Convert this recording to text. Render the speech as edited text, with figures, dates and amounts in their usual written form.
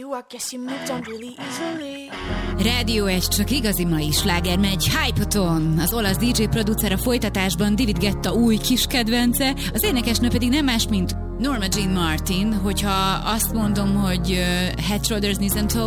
I guess you moved on really easily. Rádió 1, csak igazi mai sláger megy, Hype-oton. Az olasz DJ producer a folytatásban David Guetta új kis kedvence, az énekesnő pedig nem más, mint Norma Jean Martin. Hogyha azt mondom, hogy Head, Shoulders, Knees and Toes,